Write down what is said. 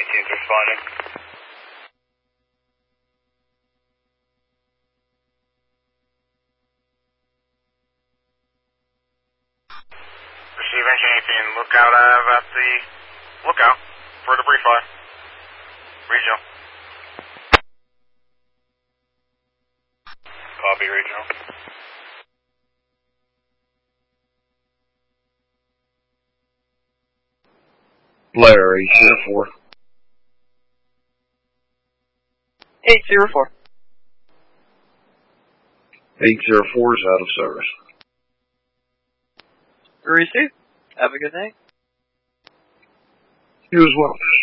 18th responding. Receive engine 18, lookout at the lookout for debris fire. Regional. Copy, regional. Blair, 804. 804. 804 is out of service. Receive. Have a good night. You as well.